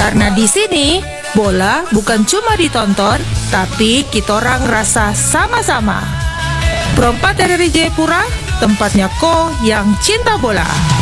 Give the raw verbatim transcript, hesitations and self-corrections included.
Karena di sini bola bukan cuma ditonton, tapi kita orang rasa sama-sama. Perempat dari Jayapura, tempatnya ko yang cinta bola.